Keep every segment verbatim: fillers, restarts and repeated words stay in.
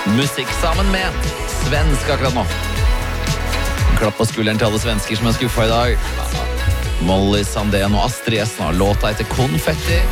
musikk sammen med svensk akkurat nå. Klapp på skulderen til alle svensker som er skuffet i dag. Molly Sandén og Astrid S har låta etter Konfetti.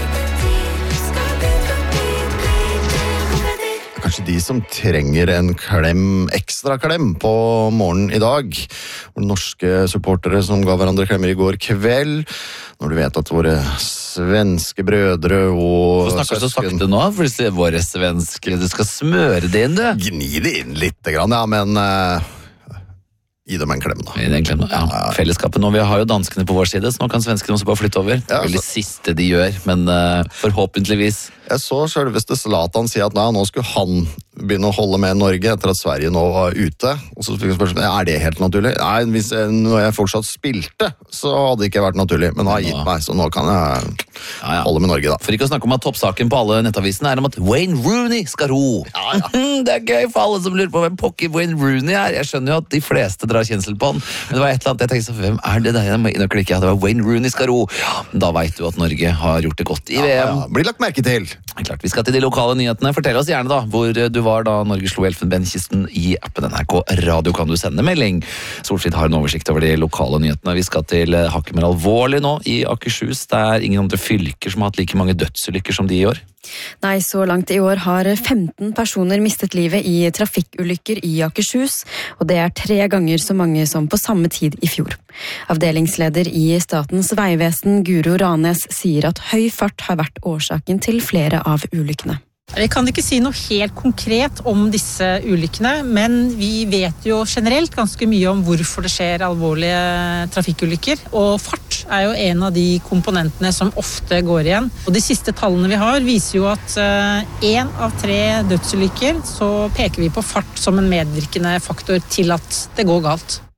Kanskje de som trenger en klem, ekstra klem på morgenen i dag. Norske supportere som ga hverandre klemmer i går kveld. Når du vet at våre svenske brødre og Hvorfor snakker du så sakte nå? For du sier våre svenske, du skal smøre det inn, du. Gni det inn litt, grann, ja, men... Uh... Gi dem en klem, da. Gi dem en klem, da. Ja. Fellesskapet nå, vi har jo danskene på vår side, så nå kan svenskene også bare flytte over. Det er vel det siste de gjør, men uh, forhåpentligvis. Jeg så selveste Zlatan si at nei, nå skulle han begynne å holde med Norge etter at Sverige nå var ute. Og så fikk jeg spørsmål, er det helt naturlig? Nei, hvis jeg, når jeg fortsatt spilte, så hadde det ikke vært naturlig. Men nå har jeg gitt meg, så nå kan jeg ja, ja. holde med Norge, da. For ikke å snakke om at toppsaken på alle nettavisene er om at Wayne Rooney skal ro. Ja, ja. Det er gøy for alle som lurer på hvem pokker Wayne Rooney er. Jeg skjønner jo at de fleste drar kjensel på han, men det var et eller annet jeg tenkte så, hvem er det der? Jeg må inn og klikke, det var Wayne Rooney skal ro. Ja, da vet du at Norge har gjort det godt i V M. Ja, ja. Blir lagt merke til. Klart, vi skal til de lokale nyhetene. Fortell oss gjerne da, hvor du var da Norge slo Elfenbenkysten i appen N R K Radio. Kan du sende melding? Solfrid har en oversikt over de lokale nyhetene. Vi skal til hakket mer alvorlig nå i Akershus. Det er ingen andre fylker som har hatt like mange dødsulykker som de i år. Nei, så langt i år har femten personer mistet livet i trafikkulykker i Akershus, og det er tre ganger så mange som på samme tid i fjor. Avdelingsleder i Statens vegvesen, Guro Ranes, sier at høy fart har vært årsaken til flere av ulykkene. Vi kan ikke si noe helt konkret om disse ulykkene, men vi vet jo generelt ganske mye om hvorfor det skjer alvorlige trafikkulykker, og fart er jo en av de komponentene som ofte går igjen. Og de siste tallene vi har viser jo at én av tre dødsulykker så peker vi på fart som en medvirkende faktor til at det går galt.